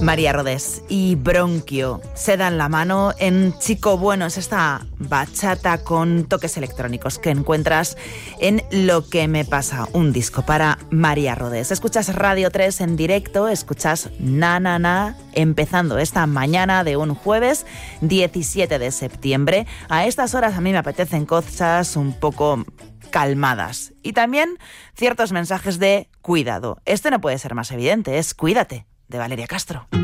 María Rodés y Bronquio se dan la mano en Chico Bueno. Es esta bachata con toques electrónicos que encuentras en Lo que me pasa, un disco para María Rodés. Escuchas Radio 3 en directo, escuchas Na Na Na, empezando esta mañana de un jueves 17 de septiembre. A estas horas a mí me apetecen cosas un poco calmadas y también ciertos mensajes de cuidado. Este no puede ser más evidente, es Cuídate, de Valeria Castro.